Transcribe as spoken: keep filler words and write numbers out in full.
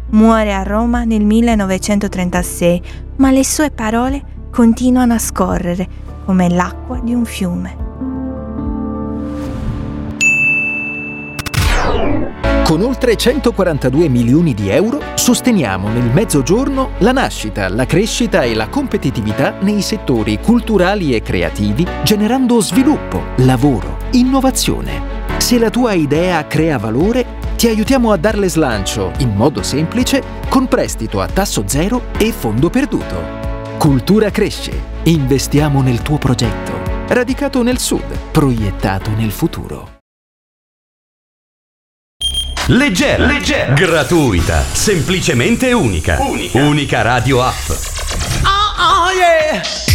Muore a Roma nel millenovecentotrentasei, ma le sue parole continuano a scorrere come l'acqua di un fiume. Con oltre centoquarantadue milioni di euro sosteniamo nel Mezzogiorno la nascita, la crescita e la competitività nei settori culturali e creativi, generando sviluppo, lavoro, innovazione. Se la tua idea crea valore, ti aiutiamo a darle slancio in modo semplice con prestito a tasso zero e fondo perduto. Cultura cresce. Investiamo nel tuo progetto. Radicato nel sud, proiettato nel futuro. Leggera, leggera, gratuita, semplicemente unica. Unica, unica radio app. Oh, oh yeah!